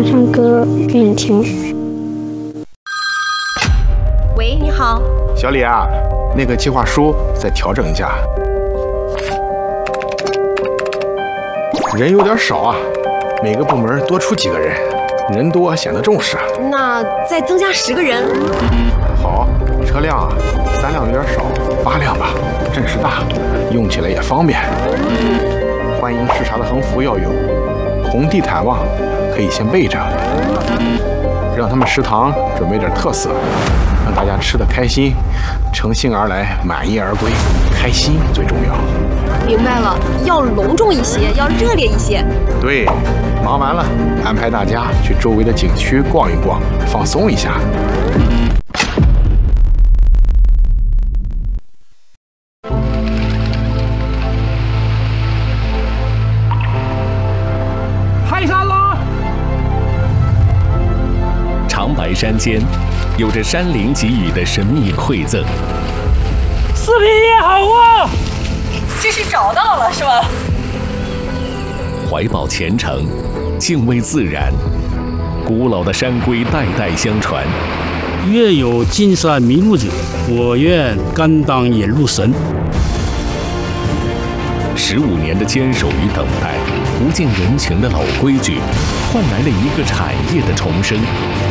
唱歌给你听。 喂，你好， 小李啊，那个计划书再调整一下，人有点少啊，每个部门多出几个人，人多显得重视。 那再增加10个人。 好，车辆啊，3辆有点少，8辆吧，阵势大，用起来也方便。欢迎视察的横幅要有，红地毯袜可以先备着，让他们食堂准备点特色，让大家吃得开心，乘兴而来，满意而归，开心最重要。 明白了，要隆重一些，要热烈一些。 对，忙完了，安排大家去周围的景区逛一逛，放松一下。 开山了！ 长白山间，有着山林给予的神秘馈赠。 视频也好啊！ 这是找到了是吧？ 怀抱虔诚，敬畏自然，古老的山规代代相传。 月有金山迷路者，我愿甘当引路神。 15年的坚守与等待，不近人情的老规矩，换来了一个产业的重生。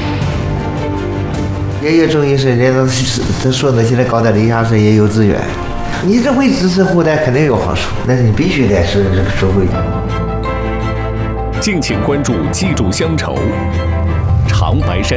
也有种意是人都说的，现在搞点理想是也有资源，你这会支持后代肯定有好处，但是你必须得是这个社会。 敬请关注，记住乡愁，长白山。